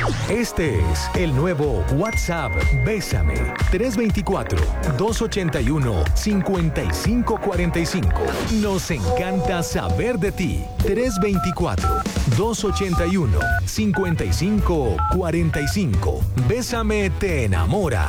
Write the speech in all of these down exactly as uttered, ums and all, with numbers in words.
Este es el nuevo WhatsApp Bésame. tres dos cuatro, dos ocho uno, cinco cinco cuatro cinco. Nos encanta saber de ti. tres dos cuatro, dos ocho uno, cinco cinco cuatro cinco. Bésame te enamora.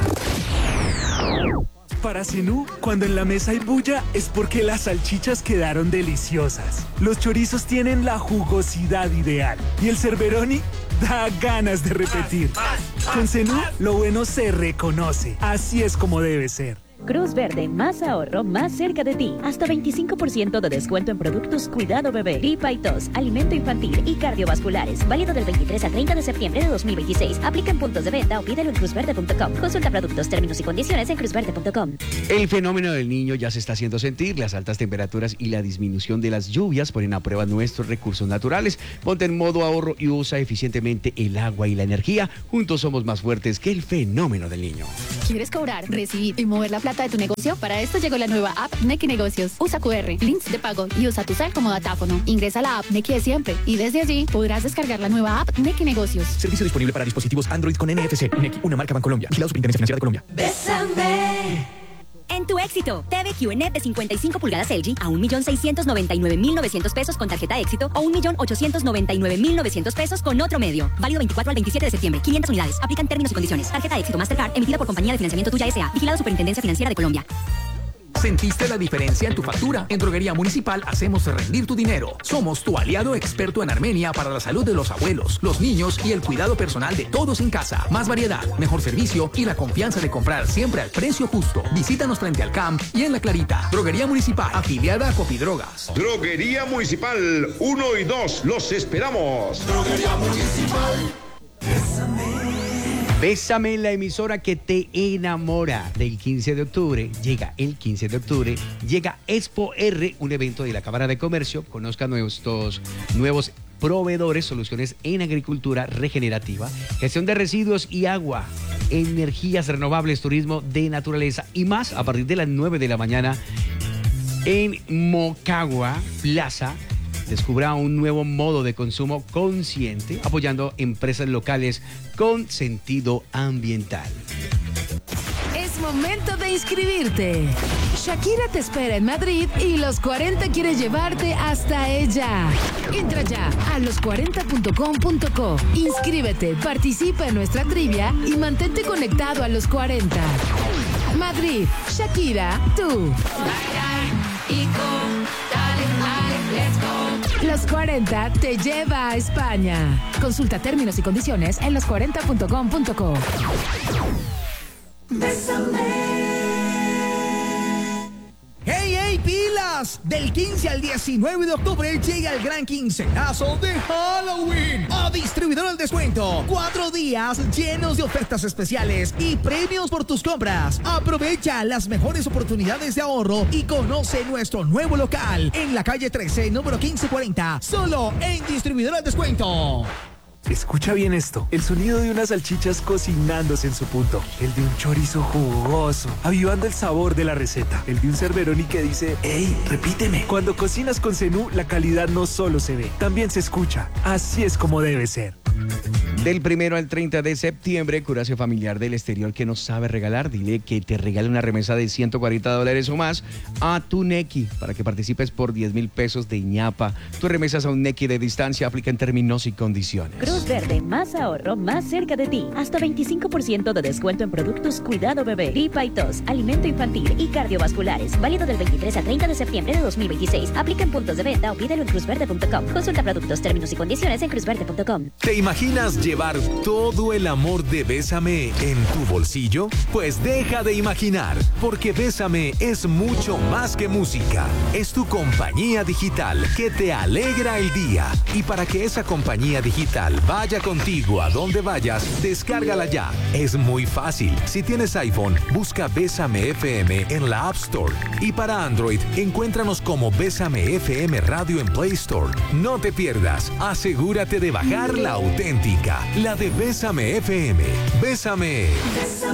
Para Zenú, cuando en la mesa hay bulla, es porque las salchichas quedaron deliciosas. Los chorizos tienen la jugosidad ideal. Y el Cerberoni da ganas de repetir. Con Zenú, lo bueno se reconoce. Así es como debe ser. Cruz Verde, más ahorro, más cerca de ti. Hasta veinticinco por ciento de descuento en productos Cuidado Bebé, gripa y tos, alimento infantil y cardiovasculares. Válido del veintitrés al treinta de septiembre de dos mil veintiséis. Aplica en puntos de venta o pídelo en cruz verde punto com. Consulta productos, términos y condiciones en cruz verde punto com. El fenómeno del Niño ya se está haciendo sentir. Las altas temperaturas y la disminución de las lluvias ponen a prueba nuestros recursos naturales. Ponte en modo ahorro y usa eficientemente el agua y la energía. Juntos somos más fuertes que el fenómeno del Niño. ¿Quieres cobrar, recibir y mover la plata de tu negocio? Para esto llegó la nueva app Nequi Negocios. Usa Q R, links de pago y usa tu cel como datáfono. Ingresa a la app Nequi de siempre y desde allí podrás descargar la nueva app Nequi Negocios. Servicio disponible para dispositivos Android con N F C. Nequi, una marca Bancolombia. Vigilado Superintendencia Financiera de Colombia. Bésame. En tu éxito, T V Q N de cincuenta y cinco pulgadas L G a un millón seiscientos noventa y nueve mil novecientos pesos con tarjeta éxito o un millón ochocientos noventa y nueve mil novecientos pesos con otro medio. Válido veinticuatro al veintisiete de septiembre. quinientas unidades. Aplican términos y condiciones. Tarjeta éxito Mastercard emitida por Compañía de Financiamiento Tuya S A. Vigilado Superintendencia Financiera de Colombia. ¿Sentiste la diferencia en tu factura? En Droguería Municipal hacemos rendir tu dinero. Somos tu aliado experto en Armenia para la salud de los abuelos, los niños y el cuidado personal de todos en casa. Más variedad, mejor servicio y la confianza de comprar siempre al precio justo. Visítanos frente al C A M y en La Clarita. Droguería Municipal, afiliada a Copidrogas. Droguería Municipal uno y dos, los esperamos. Droguería Municipal. Bésame, la emisora que te enamora. Del quince de octubre, llega el quince de octubre, llega Expo R, un evento de la Cámara de Comercio. Conozca nuestros nuevos proveedores, soluciones en agricultura regenerativa, gestión de residuos y agua, energías renovables, turismo de naturaleza y más a partir de las nueve de la mañana en Mocagua Plaza. Descubra un nuevo modo de consumo consciente, apoyando empresas locales con sentido ambiental. Es momento de inscribirte. Shakira te espera en Madrid y Los cuarenta quiere llevarte hasta ella. Entra ya a los cuarenta punto com punto co. Inscríbete, participa en nuestra trivia y mantente conectado a Los cuarenta. Madrid, Shakira, tú. Los cuarenta te lleva a España. Consulta términos y condiciones en los cuarenta punto com punto co. ¡Hey, hey, pilas! Del quince al diecinueve de octubre llega el gran quincenazo de Halloween a Distribuidor al Descuento. Cuatro días llenos de ofertas especiales y premios por tus compras. Aprovecha las mejores oportunidades de ahorro y conoce nuestro nuevo local en la calle trece, número quince cuarenta, solo en Distribuidor al Descuento. Escucha bien esto, el sonido de unas salchichas cocinándose en su punto, el de un chorizo jugoso, avivando el sabor de la receta, el de un Cerberoni que dice, ¡ey, repíteme! Cuando cocinas con Zenú, la calidad no solo se ve, también se escucha. Así es como debe ser. Del primero al treinta de septiembre, Curacio Familiar del Exterior que nos sabe regalar. Dile que te regale una remesa de ciento cuarenta dólares o más a tu Nequi para que participes por diez mil pesos de ñapa. Tus remesas a un Nequi de distancia aplican términos y condiciones. Cruz Verde, más ahorro, más cerca de ti. Hasta veinticinco por ciento de descuento en productos Cuidado Bebé, gripa y tos, alimento infantil y cardiovasculares. Válido del veintitrés al treinta de septiembre de dos mil veintiséis. Aplica en puntos de venta o pídelo en cruz verde punto com. Consulta productos, términos y condiciones en cruz verde punto com. ¿Te imaginas llevar todo el amor de Bésame en tu bolsillo? Pues deja de imaginar, porque Bésame es mucho más que música. Es tu compañía digital que te alegra el día. Y para que esa compañía digital vaya contigo a donde vayas, descárgala ya. Es muy fácil. Si tienes iPhone, busca Bésame F M en la App Store. Y para Android, encuéntranos como Bésame F M Radio en Play Store. No te pierdas. Asegúrate de bajar la auténtica, la de Bésame F M. Bésame. Bésame.